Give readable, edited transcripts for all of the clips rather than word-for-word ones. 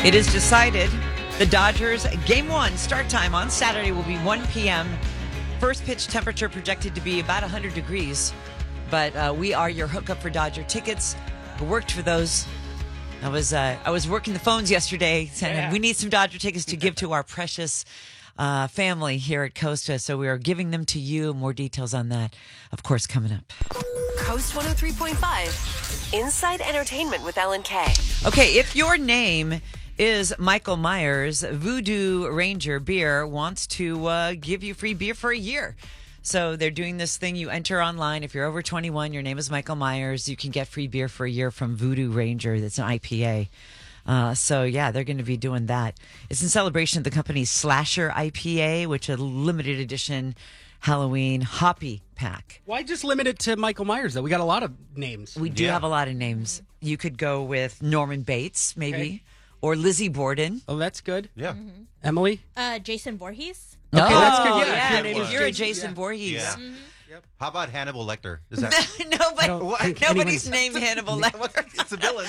It is decided the Dodgers Game 1 start time on Saturday will be 1 p.m. First pitch temperature projected to be about 100 degrees. But we are your hookup for Dodger tickets. I worked for those. I was working the phones yesterday saying we need some Dodger tickets to give to our precious family here at Costa. So we are giving them to you. More details on that, of course, coming up. Coast 103.5, Inside Entertainment with Ellen K. Okay, if your name is Michael Myers, Voodoo Ranger Beer wants to give you free beer for a year. So they're doing this thing. You enter online. If you're over 21, your name is Michael Myers, you can get free beer for a year from Voodoo Ranger. That's an IPA. They're going to be doing that. It's in celebration of the company's Slasher IPA, which is a limited edition Halloween hoppy pack. Why just limit it to Michael Myers, though? We got a lot of names. We do have a lot of names. You could go with Norman Bates, maybe, or Lizzie Borden. Oh, that's good. Yeah. Mm-hmm. Emily? Jason Voorhees. Okay, that's good. Yeah, If if you're a Jason Voorhees. Yeah. Mm-hmm. Yep. How about Hannibal Lecter? Is that Nobody's named Hannibal Lecter. It's a villain.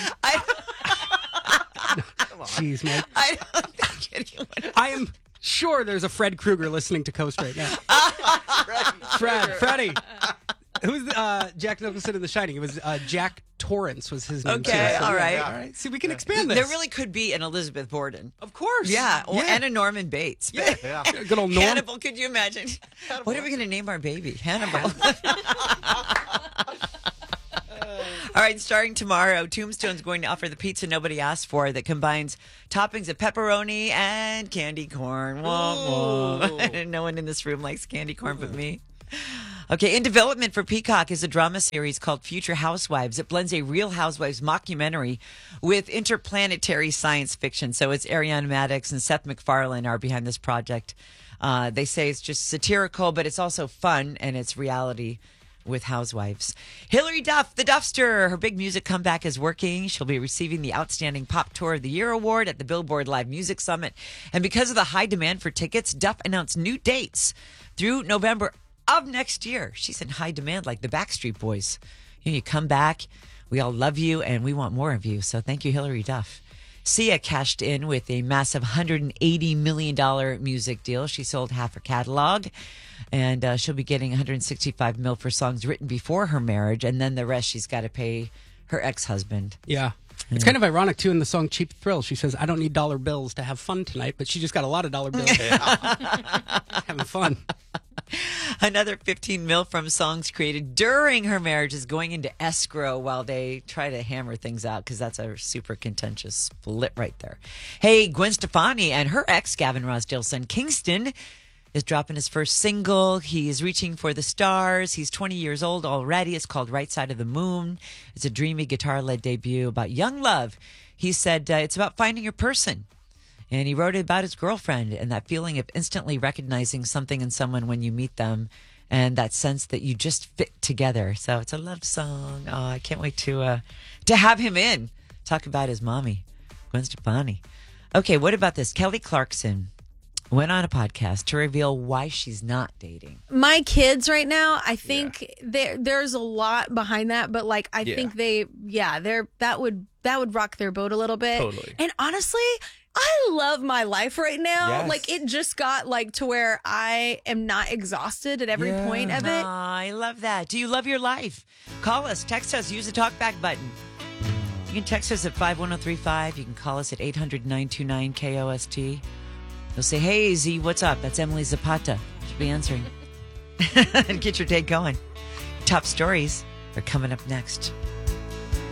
Jeez, Mike. I don't think anyone. I am sure there's a Fred Krueger listening to Coast right now. Freddie. Who's Jack Nicholson in The Shining? It was Jack Torrance was his name. Okay, too. all right. All right. See, we can expand this. There really could be an Elizabeth Borden. Of course. Yeah, and a Norman Bates. Yeah. Good old Norm. Hannibal, could you imagine? What are we going to name our baby? Hannibal. All right, starting tomorrow, Tombstone's going to offer the pizza nobody asked for that combines toppings of pepperoni and candy corn. Whoa, whoa. No one in this room likes candy corn but me. Okay, in development for Peacock is a drama series called Future Housewives. It blends a Real Housewives mockumentary with interplanetary science fiction. So it's Ariana Madix and Seth MacFarlane are behind this project. They say it's just satirical, but it's also fun, and it's reality with housewives. Hilary Duff, the Duffster, her big music comeback is working. She'll be receiving the Outstanding Pop Tour of the Year award at the Billboard Live Music Summit. And because of the high demand for tickets, Duff announced new dates through November of next year. She's in high demand like the Backstreet Boys. You come back, we all love you, and we want more of you. So thank you, Hilary Duff. Sia cashed in with a massive $180 million music deal. She sold half her catalog, and she'll be getting $165 million for songs written before her marriage, and then the rest she's got to pay her ex-husband. Yeah. It's kind of ironic, too, in the song Cheap Thrill. She says, I don't need dollar bills to have fun tonight, but she just got a lot of dollar bills. Having fun. Another $15 million from songs created during her marriage is going into escrow while they try to hammer things out, because that's a super contentious split right there. Hey, Gwen Stefani and her ex, Gavin Rossdale's son, Kingston, is dropping his first single. He's reaching for the stars. He's 20 years old already. It's called Right Side of the Moon. It's a dreamy guitar-led debut about young love. He said it's about finding your person. And he wrote it about his girlfriend and that feeling of instantly recognizing something in someone when you meet them, and that sense that you just fit together. So it's a love song. Oh, I can't wait to have him in. Talk about his mommy, Gwen Stefani. Okay, what about this? Kelly Clarkson went on a podcast to reveal why she's not dating. My kids right now, I think there's a lot behind that, but like I think that would rock their boat a little bit. Totally. And honestly, I love my life right now. Yes. Like it just got like to where I am not exhausted at every point of it. I love that. Do you love your life? Call us, text us, use the talkback button. You can text us at 51035. You can call us at 800-929-KOST. They'll say, hey, Z, what's up? That's Emily Zapata. She'll be answering. And get your day going. Top stories are coming up next.